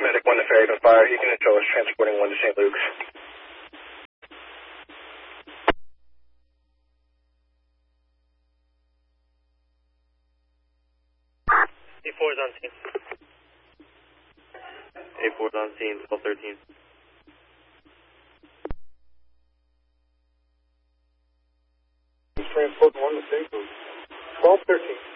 medic 1 to Farragut Fire. You can show us transporting 1 to St. Luke's. A4 is on scene. A4 is on scene, 1213. Transport 1 to St. Luke's. 1213.